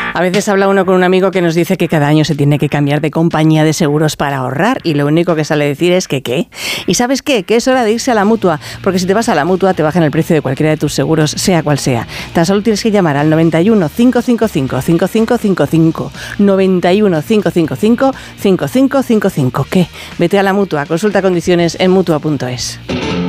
A veces habla uno con un amigo que nos dice que cada año se tiene que cambiar de compañía de seguros para ahorrar y lo único que sale a decir es que ¿qué? ¿Y sabes qué? Que es hora de irse a la Mutua, porque si te vas a la Mutua te bajan el precio de cualquiera de tus seguros, sea cual sea. Tan solo tienes que llamar al 91 555 5555, 91 555 5555. ¿Qué? Vete a la Mutua, consulta condiciones en Mutua.es.